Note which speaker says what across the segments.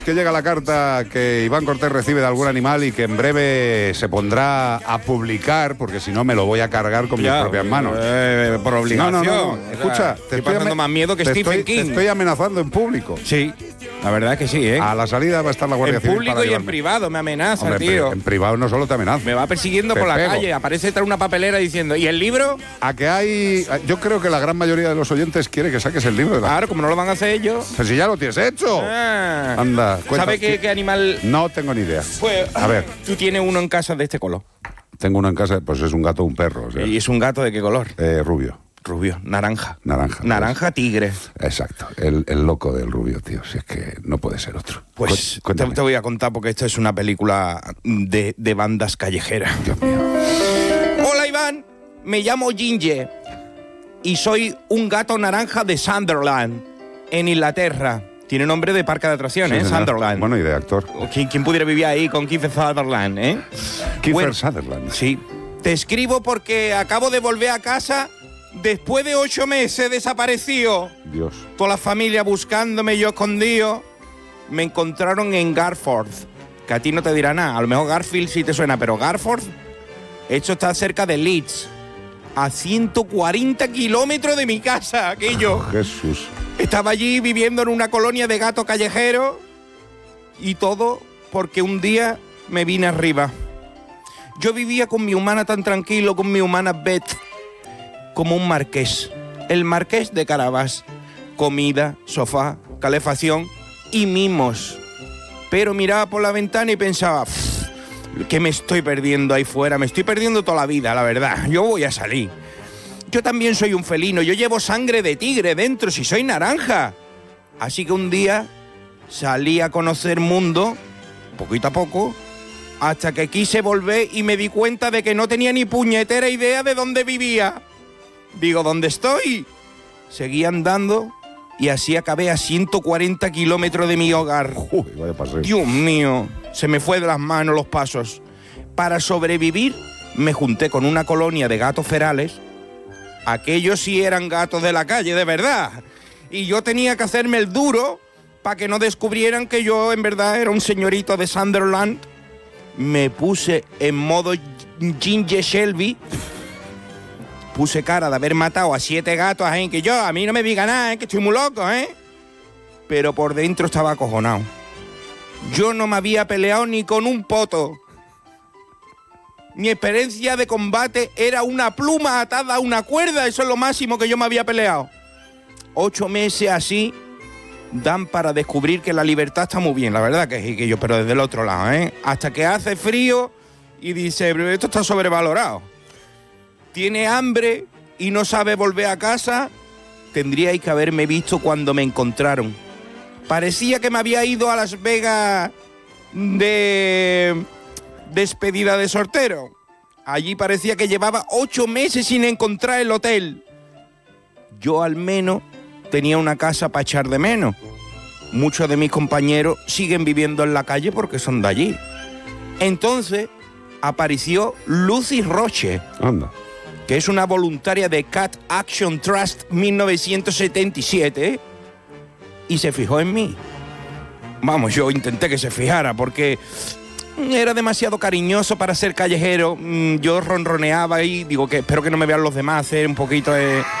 Speaker 1: Que llega la carta que Iván Cortés recibe de algún animal y que en breve se pondrá a publicar, porque si no me lo voy a cargar con mis propias manos.
Speaker 2: Por obligación.
Speaker 1: No. Escucha, te
Speaker 2: estoy pasando más miedo que Stephen King.
Speaker 1: Te estoy amenazando en público.
Speaker 2: Sí, la verdad es que sí, ¿eh?
Speaker 1: A la salida va a estar la Guardia Civil.
Speaker 2: En público y en privado me amenaza,
Speaker 1: hombre,
Speaker 2: tío.
Speaker 1: En privado no solo te amenaza.
Speaker 2: Me va persiguiendo por la calle, aparece tras una papelera diciendo, ¿y el libro?
Speaker 1: A que hay... Yo creo que la gran mayoría de los oyentes quiere que saques el libro.
Speaker 2: Claro, como no lo van a hacer ellos.
Speaker 1: Pero si ya lo tienes hecho. Anda,
Speaker 2: ¿Sabe qué animal?
Speaker 1: No tengo ni idea.
Speaker 2: Pues,
Speaker 1: a ver.
Speaker 2: Tú tienes uno en casa de este color.
Speaker 1: Tengo uno en casa, pues es un gato o un perro. O sea.
Speaker 2: ¿Y es un gato de qué color?
Speaker 1: Rubio.
Speaker 2: Rubio, naranja.
Speaker 1: Naranja,
Speaker 2: pues. Tigre.
Speaker 1: Exacto, el loco del rubio, tío. Si es que no puede ser otro.
Speaker 2: Pues te voy a contar porque esto es una película de bandas callejeras.
Speaker 1: Dios mío.
Speaker 2: Hola, Iván. Me llamo Ginger y soy un gato naranja de Sunderland, en Inglaterra. Tiene nombre de parque de atracciones,
Speaker 1: sí,
Speaker 2: Sunderland.
Speaker 1: Bueno, y de actor.
Speaker 2: ¿Quién pudiera vivir ahí con Kiefer Sutherland, eh?
Speaker 1: Kiefer Sutherland.
Speaker 2: Sí. Te escribo porque acabo de volver a casa después de 8 meses desaparecido.
Speaker 1: Dios.
Speaker 2: Toda la familia buscándome, yo escondido. Me encontraron en Garforth, que a ti no te dirá nada. A lo mejor Garfield sí te suena, pero Garforth, esto está cerca de Leeds, a 140 kilómetros de mi casa, aquello.
Speaker 1: Oh, Jesús.
Speaker 2: Estaba allí viviendo en una colonia de gatos callejeros y todo porque un día me vine arriba. Yo vivía con mi humana tan tranquilo, con mi humana Beth, como un marqués. El marqués de Carabas. Comida, sofá, calefacción y mimos. Pero miraba por la ventana y pensaba, que me estoy perdiendo ahí fuera, me estoy perdiendo toda la vida, la verdad. Yo voy a salir. Yo también soy un felino, yo llevo sangre de tigre dentro, si soy naranja. Así que un día salí a conocer mundo, poquito a poco, hasta que quise volver y me di cuenta de que no tenía ni puñetera idea de dónde vivía. Digo, ¿dónde estoy? Seguí andando y así acabé a 140 kilómetros de mi hogar.
Speaker 1: Uy, vaya paseo.
Speaker 2: Dios mío, se me fue de las manos los pasos. Para sobrevivir me junté con una colonia de gatos ferales. Aquellos sí eran gatos de la calle, de verdad. Y yo tenía que hacerme el duro para que no descubrieran que yo en verdad era un señorito de Sunderland. Me puse en modo Ginger Shelby. Puse cara de haber matado a 7 gatos, que yo, a mí no me diga nada, que estoy muy loco, Pero por dentro estaba acojonado. Yo no me había peleado ni con un poto. Mi experiencia de combate era una pluma atada a una cuerda, eso es lo máximo que yo me había peleado. 8 meses así dan para descubrir que la libertad está muy bien, la verdad que yo, pero desde el otro lado, Hasta que hace frío y dice, esto está sobrevalorado. Tiene hambre y no sabe volver a casa, tendríais que haberme visto cuando me encontraron. Parecía que me había ido a Las Vegas de despedida de soltero. Allí parecía que llevaba 8 meses sin encontrar el hotel. Yo al menos tenía una casa para echar de menos. Muchos de mis compañeros siguen viviendo en la calle porque son de allí. Entonces apareció Lucy Roche.
Speaker 1: Anda.
Speaker 2: Que es una voluntaria de Cat Action Trust 1977, y se fijó en mí. Vamos, yo intenté que se fijara porque era demasiado cariñoso para ser callejero. Yo ronroneaba y digo que espero que no me vean los demás hacer un poquito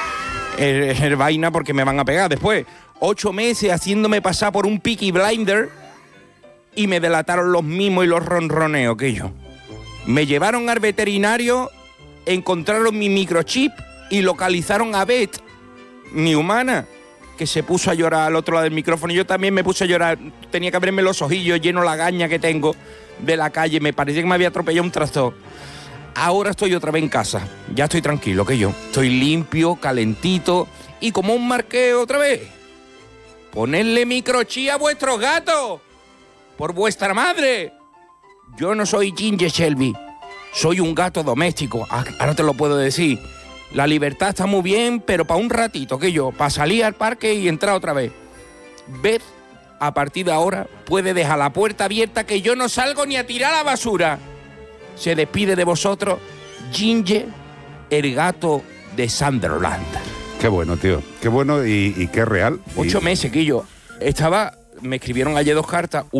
Speaker 2: de vaina porque me van a pegar después. 8 meses haciéndome pasar por un Peaky Blinder y me delataron los mimos y los ronroneos que yo. Me llevaron al veterinario, encontraron mi microchip y localizaron a Beth, mi humana, que se puso a llorar al otro lado del micrófono. Y yo también me puse a llorar. Tenía que abrirme los ojillos, lleno de la gaña que tengo de la calle. Me parecía que me había atropellado un tractor. Ahora estoy otra vez en casa. Ya estoy tranquilo, que yo. Estoy limpio, calentito y como un marqués otra vez. Ponedle microchip a vuestros gatos. Por vuestra madre. Yo no soy Ginger Shelby. Soy un gato doméstico. Ahora te lo puedo decir. La libertad está muy bien, pero para un ratito, que yo, para salir al parque y entrar otra vez. Beth, a partir de ahora, puede dejar la puerta abierta, que yo no salgo ni a tirar la basura. Se despide de vosotros, Ginger, el gato de Sunderland.
Speaker 1: Qué bueno, tío. Qué bueno y qué real.
Speaker 2: 8 meses, que yo estaba me escribieron ayer 2 cartas.